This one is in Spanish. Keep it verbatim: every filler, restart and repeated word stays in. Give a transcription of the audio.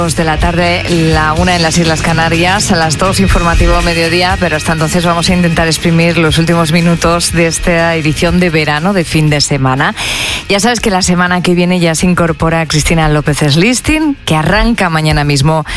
De la tarde, la una en las Islas Canarias, a las dos informativo mediodía, pero hasta entonces vamos a intentar exprimir los últimos minutos de esta edición de verano, de fin de semana. Ya sabes que la semana que viene ya se incorpora Cristina López Slistin, que arranca mañana mismo